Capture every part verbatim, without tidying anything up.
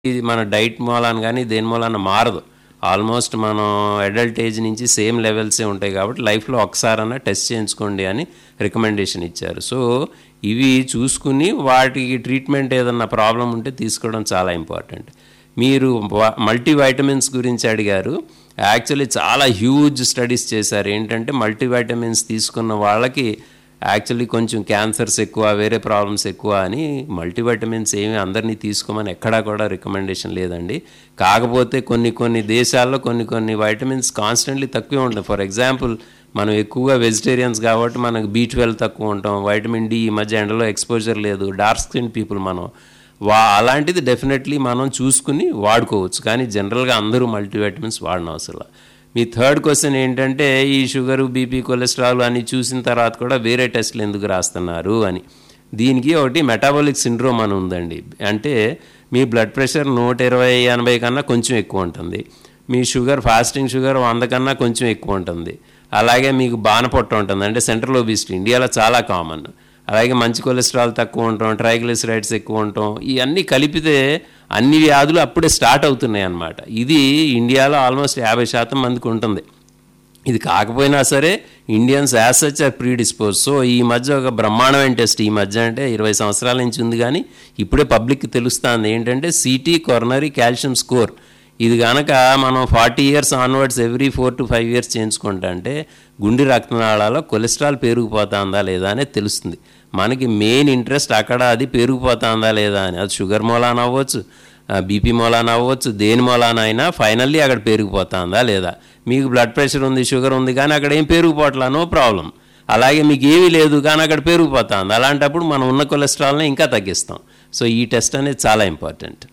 ఇది మన డైట్ మూలాన కానీ దేని మూలాన మారదు. ఆల్మోస్ట్ మనం అడల్ట్ ఏజ్ నుంచి సేమ్ లెవెల్సే ఉంటాయి కాబట్టి లైఫ్లో ఒకసారన్నా టెస్ట్ చేయించుకోండి అని రికమెండేషన్ ఇచ్చారు. సో ఇవి చూసుకుని వాటికి ట్రీట్మెంట్ ఏదన్నా ప్రాబ్లం ఉంటే తీసుకోవడం చాలా ఇంపార్టెంట్. మీరు మల్టీవైటమిన్స్ గురించి అడిగారు. యాక్చువల్లీ చాలా హ్యూజ్ స్టడీస్ చేశారు. ఏంటంటే మల్టీవైటమిన్స్ తీసుకున్న వాళ్ళకి యాక్చువల్లీ కొంచెం క్యాన్సర్స్ ఎక్కువ, వేరే ప్రాబ్లమ్స్ ఎక్కువ అని. మల్టీవైటమిన్స్ ఏమి అందరినీ తీసుకోమని ఎక్కడా కూడా రికమెండేషన్ లేదండి. కాకపోతే కొన్ని కొన్ని దేశాల్లో కొన్ని కొన్ని వైటమిన్స్ కాన్స్టెంట్లీ తక్కువే ఉంటుంది. ఫర్ ఎగ్జాంపుల్ మనం ఎక్కువగా వెజిటేరియన్స్ కాబట్టి మనకు బీ ట్వెల్వ్ తక్కువ ఉంటాం, వైటమిన్ డి ఈ మధ్య ఎండలో ఎక్స్పోజర్ లేదు, డార్క్ స్కిన్ పీపుల్ మనం వా అలాంటిది డెఫినెట్లీ మనం చూసుకుని వాడుకోవచ్చు. కానీ జనరల్గా అందరూ మల్టీవైటమిన్స్ వాడనవసరం. మీ థర్డ్ క్వశ్చన్ ఏంటంటే ఈ షుగరు, బీపీ, కొలెస్ట్రాల్ అని చూసిన తర్వాత కూడా వేరే టెస్టులు ఎందుకు రాస్తున్నారు అని. దీనికి ఒకటి మెటాబాలిక్ సిండ్రోమ్ అని ఉందండి. అంటే మీ బ్లడ్ ప్రెషర్ నూట ఇరవై ఎనభై కన్నా కొంచెం ఎక్కువ ఉంటుంది, మీ షుగర్ ఫాస్టింగ్ షుగర్ వంద కన్నా కొంచెం ఎక్కువ ఉంటుంది, అలాగే మీకు బాణపొట్ట ఉంటుంది అంటే సెంట్రల్ ఒబిసిటీ ఇండియాలో చాలా కామన్, అలాగే మంచి కొలెస్ట్రాల్ తక్కువ ఉంటాం, ట్రైగ్లిసరైడ్స్ ఎక్కువ ఉంటాం, ఇవన్నీ కలిపితే అన్ని వ్యాధులు అప్పుడే స్టార్ట్ అవుతున్నాయి అన్నమాట. ఇది ఇండియాలో ఆల్మోస్ట్ యాభై శాతం మందికి ఉంటుంది. ఇది కాకపోయినా సరే Indians as such are pre dispose. So ఈ మధ్య ఒక బ్రహ్మాండమైన టెస్ట్, ఈ మధ్య అంటే ఇరవై సంవత్సరాల నుంచి ఉంది కానీ ఇప్పుడే పబ్లిక్కి తెలుస్తుంది. ఏంటంటే సిటీ కొరనరీ కాల్షియం స్కోర్. ఇది కనుక మనం forty years onwards every four to five years చేయించుకుంటా అంటే గుండె రక్తనాళాల్లో కొలెస్ట్రాల్ పెరిగిపోతుందా లేదా అనేది తెలుస్తుంది. మనకి మెయిన్ ఇంట్రెస్ట్ అక్కడ అది పెరిగిపోతుందా లేదా అని. అది షుగర్ మూలాన అవ్వచ్చు, బీపీ మూలాన అవ్వచ్చు, దేని మూలాన అయినా ఫైనల్లీ అక్కడ పెరిగిపోతుందా లేదా. మీకు బ్లడ్ ప్రెషర్ ఉంది, షుగర్ ఉంది కానీ అక్కడ ఏం పెరిగిపోవట్లా, నో ప్రాబ్లం. అలాగే మీకు ఏమీ లేదు కానీ అక్కడ పెరిగిపోతుంది, అలాంటప్పుడు మనం ఉన్న కొలెస్ట్రాల్ని ఇంకా తగ్గిస్తాం. సో ఈ టెస్ట్ అనేది చాలా ఇంపార్టెంట్.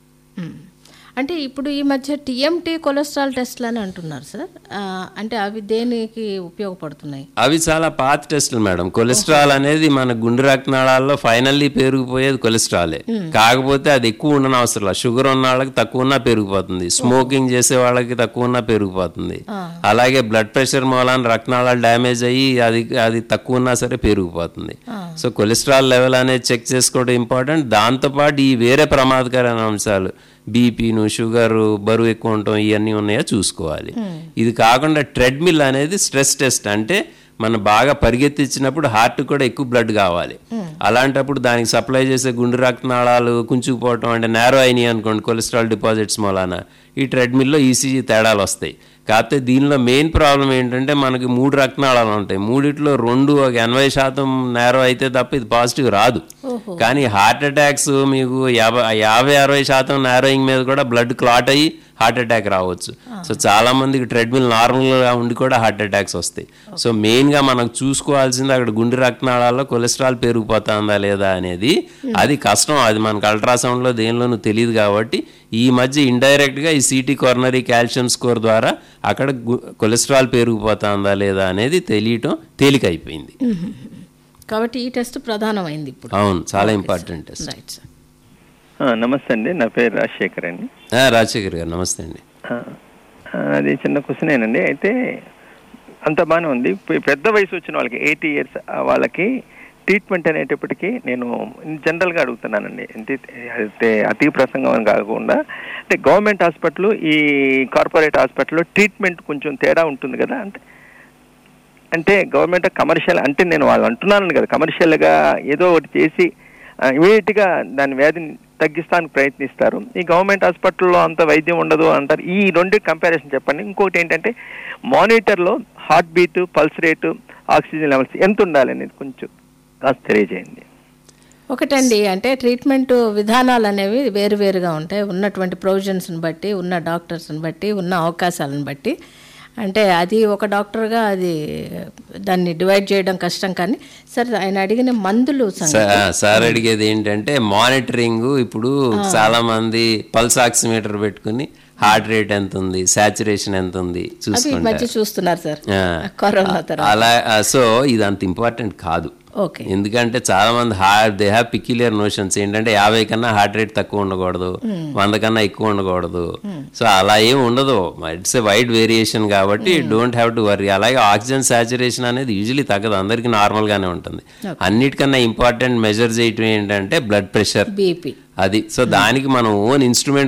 అంటే ఇప్పుడు ఈ మధ్య టీఎంటీ కొలెస్ట్రాల్ టెస్ట్లు అని అంటున్నారు సార్, అంటే అవి దేనికి ఉపయోగపడుతున్నాయి? అవి చాలా పాత టెస్టులు మేడం. కొలెస్ట్రాల్ అనేది మన గుండె రక్తనాళాల్లో ఫైనల్లీ పెరిగిపోయేది కొలెస్ట్రాలే. కాకపోతే అది ఎక్కువ ఉండని అవసరం లేదు. షుగర్ ఉన్న వాళ్ళకి తక్కువ ఉన్నా పెరిగిపోతుంది, స్మోకింగ్ చేసే వాళ్ళకి తక్కువ ఉన్నా పెరిగిపోతుంది, అలాగే బ్లడ్ ప్రెషర్ మూలాన రక్తనాళాలు డ్యామేజ్ అయ్యి అది అది తక్కువ ఉన్నా సరే పెరిగిపోతుంది. సో కొలెస్ట్రాల్ లెవెల్ అనేది చెక్ చేసుకోవడం ఇంపార్టెంట్. దాంతోపాటు ఈ వేరే ప్రమాదకరమైన అంశాలు బీపీను, షుగరు, బరువు ఎక్కువ ఉండటం ఇవన్నీ ఉన్నాయో చూసుకోవాలి. ఇది కాకుండా ట్రెడ్మిల్ అనేది స్ట్రెస్ టెస్ట్. అంటే మనం బాగా పరిగెత్తించినప్పుడు హార్ట్ కూడా ఎక్కువ బ్లడ్ కావాలి. అలాంటప్పుడు దానికి సప్లై చేసే గుండె రక్తనాళాలు కుంచుకుపోవటం అంటే నేరో అయినాయి అనుకోండి కొలెస్ట్రాల్ డిపాజిట్స్ మూలాన, ఈ ట్రెడ్మిల్లో ఈసీజీ తేడాలు వస్తాయి. కాకపోతే దీనిలో మెయిన్ ప్రాబ్లం ఏంటంటే మనకి మూడు రక్తనాళాలు ఉంటాయి, మూడిట్లో రెండు ఒక ఎనభై శాతం నేరో అయితే తప్ప ఇది పాజిటివ్ రాదు. కానీ హార్ట్ అటాక్స్ మీకు యాభై యాభై అరవై శాతం నేరోయింగ్ మీద కూడా బ్లడ్ క్లాట్ అయ్యి హార్ట్ అటాక్ రావచ్చు. సో చాలా మందికి ట్రెడ్మిల్ నార్మల్గా ఉండి కూడా హార్ట్ అటాక్స్ వస్తాయి. సో మెయిన్గా మనకు చూసుకోవాల్సింది అక్కడ గుండె రక్తనాళాల్లో కొలెస్ట్రాల్ పెరిగిపోతుందా లేదా అనేది. అది కష్టం, అది మనకు అల్ట్రాసౌండ్లో దేనిలోనూ తెలియదు. కాబట్టి ఈ మధ్య ఇండైరెక్ట్గా ఈ సిటీ కొరనరీ కాల్షియం స్కోర్ ద్వారా అక్కడ కొలెస్ట్రాల్ పెరిగిపోతుందా లేదా అనేది తెలియటం తేలికైపోయింది. కాబట్టి ఈ టెస్ట్ ప్రధానమైంది ఇప్పుడు. అవును, చాలా ఇంపార్టెంట్ టెస్ట్. Right sir. నమస్తే అండి, నా పేరు రాజశేఖర్ అండి. రాజశేఖర్ గారు నమస్తే అండి. అది చిన్న క్వశ్చన్ ఏనండి. అయితే అంత బాగానే ఉంది. పెద్ద వయసు వచ్చిన వాళ్ళకి ఎయిటీ ఇయర్స్ వాళ్ళకి ట్రీట్మెంట్ అనేటప్పటికీ నేను జనరల్గా అడుగుతున్నానండి. అంటే అయితే అతి ప్రసంగం అని కాకుండా అంటే గవర్నమెంట్ హాస్పిటల్, ఈ కార్పొరేట్ హాస్పిటల్లో ట్రీట్మెంట్ కొంచెం తేడా ఉంటుంది కదా. అంటే అంటే గవర్నమెంట్ కమర్షియల్ అంటే నేను వాళ్ళు అంటున్నాను కదా, కమర్షియల్గా ఏదో ఒకటి చేసి ఇమీడియట్గా దాని వ్యాధిని తగ్గిస్తానికి ప్రయత్నిస్తారు. ఈ గవర్నమెంట్ హాస్పిటల్లో అంత వైద్యం ఉండదు అంటారు. ఈ రెండు కంపారిజన్ చెప్పండి. ఇంకొకటి ఏంటంటే మానిటర్లో heart beat, pulse rate, oxygen levels ఎంత ఉండాలి అనేది కొంచెం కాస్త తెలియజేయండి. ఒకటండి, అంటే ట్రీట్మెంట్ విధానాలు అనేవి వేరువేరుగా ఉంటాయి, ఉన్నటువంటి ప్రొవిజన్స్ని బట్టి, ఉన్న డాక్టర్స్ని బట్టి, ఉన్న అవకాశాలను బట్టి. అంటే అది ఒక డాక్టర్గా అది దాన్ని డివైడ్ చేయడం కష్టం. కానీ సార్ ఆయన అడిగిన మందులు సార్ అడిగేది ఏంటంటే మానిటరింగ్. ఇప్పుడు చాలా మంది పల్స్ ఆక్సిమీటర్ పెట్టుకుని హార్ట్ రేట్ ఎంత ఉంది, సాచురేషన్ ఎంత ఉంది చూస్తున్నారు సార్ కరోనా తర్వాత. అలా సో ఇది అంత ఇంపార్టెంట్ కాదు. ఎందుకంటే చాలా మంది heart they have peculiar notions. ఏంటంటే యాభై కన్నా హార్ట్ రేట్ తక్కువ ఉండకూడదు, వంద కన్నా ఎక్కువ ఉండకూడదు. సో అలా ఏమి ఉండదు, ఇట్స్ ఎ వైడ్ వేరియేషన్ కాబట్టి డోంట్ హ్యావ్ టు వర్రీ. అలాగే ఆక్సిజన్ సాచురేషన్ అనేది యూజువలీ తగ్గదు, అందరికీ నార్మల్ గానే ఉంటుంది. అన్నిటికన్నా ఇంపార్టెంట్ మెజర్ చేయటం ఏంటంటే బ్లడ్ ప్రెషర్, అది సో దానికి మనం ఓన్ ఇన్స్ట్రుమెంట్